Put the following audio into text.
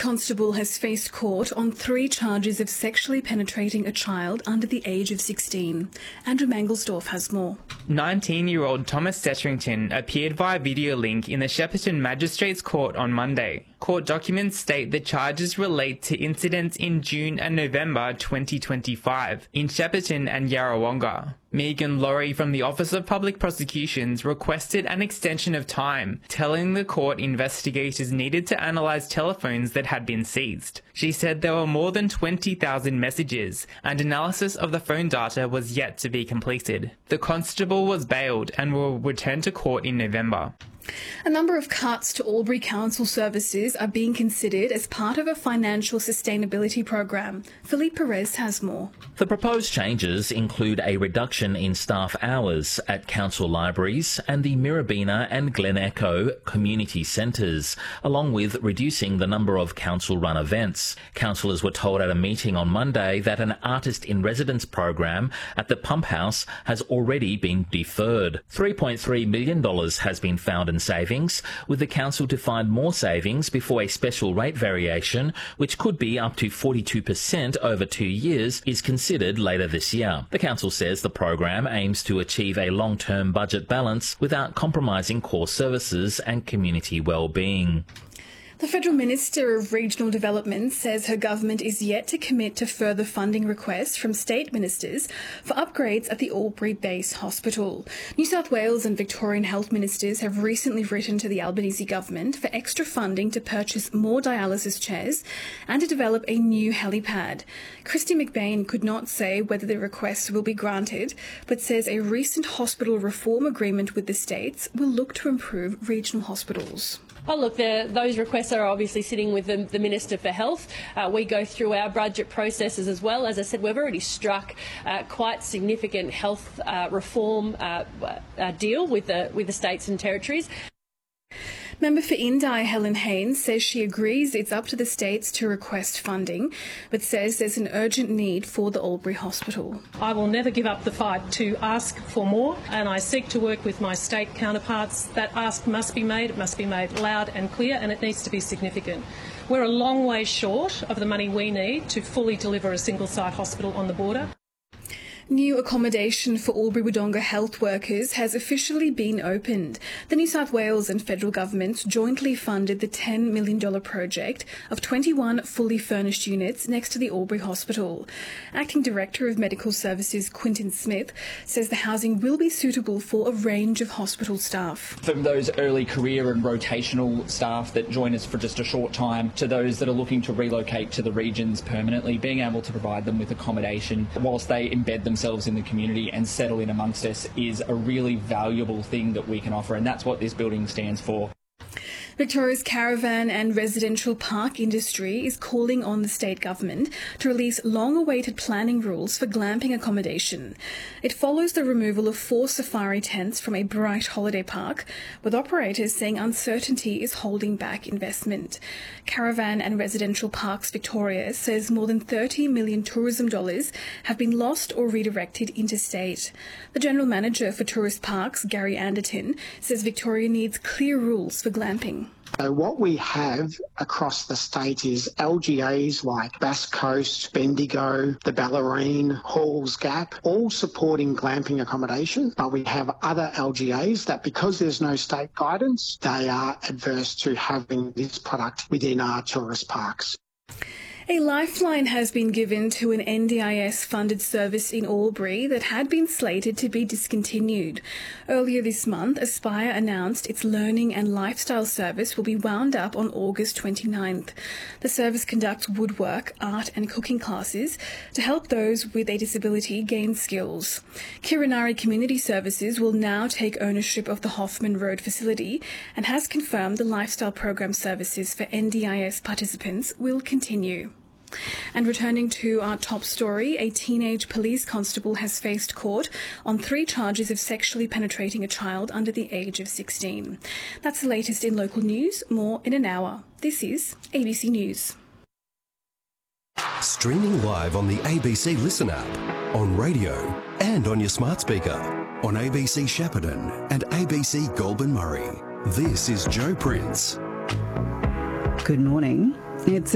constable has faced court on 3 charges of sexually penetrating a child under the age of 16. Andrew Mangelsdorf has more. 19-year-old Thomas Setterington appeared via video link in the Shepparton Magistrates Court on Monday. Court documents state the charges relate to incidents in June and November 2025 in Shepparton and Yarrawonga. Megan Laurie from the Office of Public Prosecutions requested an extension of time, telling the court investigators needed to analyse telephones that had been seized. She said there were more than 20,000 messages, and analysis of the phone data was yet to be completed. The constable was bailed and will return to court in November. A number of cuts to Albury Council services are being considered as part of a financial sustainability program. Philippe Perez has more. The proposed changes include a reduction in staff hours at council libraries and the Mirabina and Glen Echo community centres, along with reducing the number of council-run events. Councillors were told at a meeting on Monday that an artist in residence program at the Pump House has already been deferred. $3.3 million has been found in savings, with the council to find more savings before a special rate variation, which could be up to 42% over 2 years, is considered later this year. The council says the program aims to achieve a long-term budget balance without compromising core services and community well-being. The Federal Minister of Regional Development says her government is yet to commit to further funding requests from state ministers for upgrades at the Albury Base Hospital. New South Wales and Victorian health ministers have recently written to the Albanese government for extra funding to purchase more dialysis chairs and to develop a new helipad. Christy McBain could not say whether the requests will be granted, but says a recent hospital reform agreement with the states will look to improve regional hospitals. Oh, look, those requests are obviously sitting with the Minister for Health. We go through our budget processes as well. As I said, we've already struck quite significant health reform deal with the states and territories. Member for Indi, Helen Haynes, says she agrees it's up to the states to request funding, but says there's an urgent need for the Albury Hospital. I will never give up the fight to ask for more, and I seek to work with my state counterparts. That ask must be made. It must be made loud and clear, and it needs to be significant. We're a long way short of the money we need to fully deliver a single-site hospital on the border. New accommodation for Albury-Wodonga health workers has officially been opened. The New South Wales and federal governments jointly funded the $10 million project of 21 fully furnished units next to the Albury Hospital. Acting Director of Medical Services Quinton Smith says the housing will be suitable for a range of hospital staff. From those early career and rotational staff that join us for just a short time to those that are looking to relocate to the regions permanently, being able to provide them with accommodation whilst they embed themselves in the community and settle in amongst us is a really valuable thing that we can offer, and that's what this building stands for. Victoria's caravan and residential park industry is calling on the state government to release long-awaited planning rules for glamping accommodation. It follows the removal of 4 safari tents from a Bright holiday park, with operators saying uncertainty is holding back investment. Caravan and Residential Parks Victoria says more than $30 million tourism dollars have been lost or redirected interstate. The General Manager for Tourist Parks, Gary Anderton, says Victoria needs clear rules for glamping. So what we have across the state is LGAs like Bass Coast, Bendigo, the Ballerine, Halls Gap, all supporting glamping accommodation. But we have other LGAs that, because there's no state guidance, they are adverse to having this product within our tourist parks. A lifeline has been given to an NDIS-funded service in Albury that had been slated to be discontinued. Earlier this month, Aspire announced its learning and lifestyle service will be wound up on August 29th. The service conducts woodwork, art and cooking classes to help those with a disability gain skills. Kirinari Community Services will now take ownership of the Hoffman Road facility and has confirmed the lifestyle program services for NDIS participants will continue. And returning to our top story, a teenage police constable has faced court on 3 charges of sexually penetrating a child under the age of 16. That's the latest in local news. More in an hour. This is ABC News. Streaming live on the ABC Listen app, on radio and on your smart speaker, on ABC Shepparton and ABC Goulburn Murray. This is Joe Prince. Good morning. It's